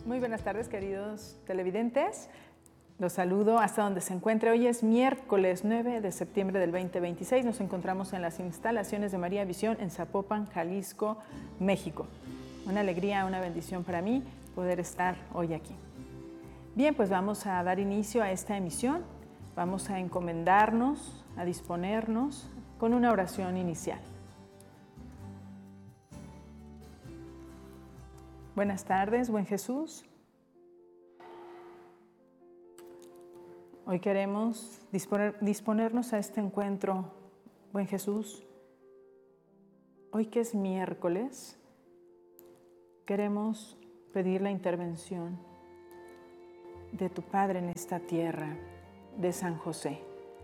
Muy buenas tardes, queridos televidentes. Los saludo hasta donde se encuentre. Hoy es miércoles 9 de septiembre del 2026. Nos encontramos en las instalaciones de María Visión en Zapopan, Jalisco, México. Una alegría, una bendición para mí poder estar hoy aquí. Bien, pues vamos a dar inicio a esta emisión. Vamos a encomendarnos, a disponernos con una oración inicial. Buenas tardes, buen Jesús. Hoy queremos disponernos a este encuentro, buen Jesús. Hoy que es miércoles, queremos pedir la intervención de tu Padre en esta tierra, de San José.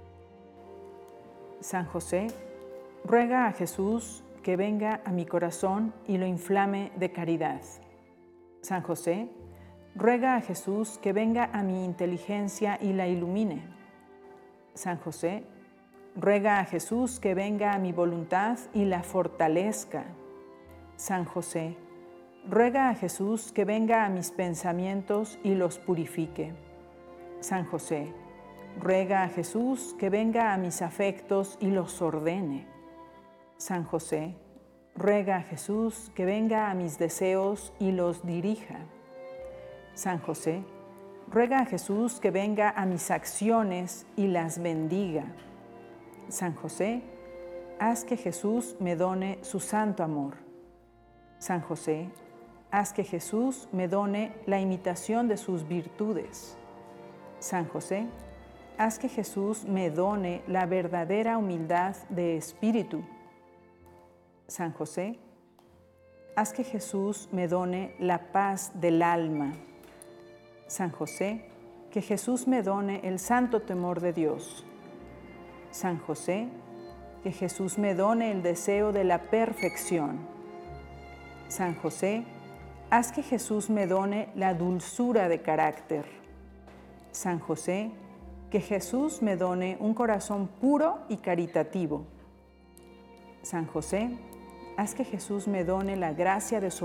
San José, ruega a Jesús que venga a mi corazón y lo inflame de caridad. San José, ruega a Jesús que venga a mi inteligencia y la ilumine. San José, ruega a Jesús que venga a mi voluntad y la fortalezca. San José, ruega a Jesús que venga a mis pensamientos y los purifique. San José, ruega a Jesús que venga a mis afectos y los ordene. San José, ruega a Jesús que venga a mis deseos y los dirija. San José, ruega a Jesús que venga a mis acciones y las bendiga. San José, haz que Jesús me done su santo amor. San José, haz que Jesús me done la imitación de sus virtudes. San José, haz que Jesús me done la verdadera humildad de espíritu. San José, haz que Jesús me done la paz del alma. San José, que Jesús me done el santo temor de Dios. San José, que Jesús me done el deseo de la perfección. San José, haz que Jesús me done la dulzura de carácter. San José, que Jesús me done un corazón puro y caritativo. San José, haz que Jesús me done la gracia de